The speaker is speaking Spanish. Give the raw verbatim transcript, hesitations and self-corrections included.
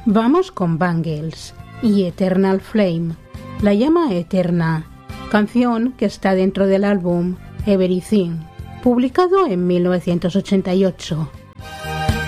Vamos con Bangles y Eternal Flame, La llama eterna, canción que está dentro del álbum Everything, publicado en mil novecientos ochenta y ocho.